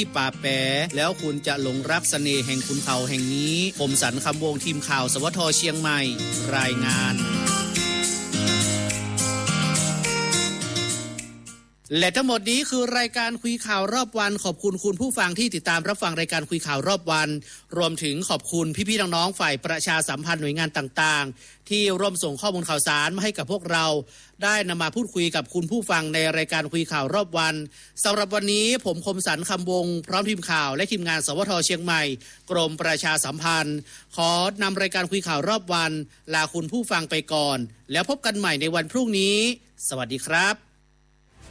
ที่ป่าแปแล้วคุณจะหลงรักเสน่ห์แห่งขุนเขาแห่งนี้คมสันต์คำวงทีมข่าวสวทเชียงใหม่รายงานและทั้งหมดนี้คือรายการคุยข่าวรอบวันขอบคุณคุณผู้ฟังที่ติดตามรับฟังรายการคุยข่าวรอบวันรวมถึงขอบคุณพี่ๆน้องๆฝ่ายประชาสัมพันธ์หน่วยงานต่างๆที่ร่วมส่งข้อมูลข่าวสารมาให้กับพวกเราได้นำมาพูดคุยกับคุณผู้ฟังในรายการคุยข่าวรอบวันสำหรับวันนี้ผมคมสันต์คำวงพร้อมทีมข่าวและทีมงานสวทเชียงใหม่กรมประชาสัมพันธ์ขอนำรายการคุยข่าวรอบวันลาคุณผู้ฟังไปก่อนแล้วพบกันใหม่ในวันพรุ่งนี้สวัสดีครับ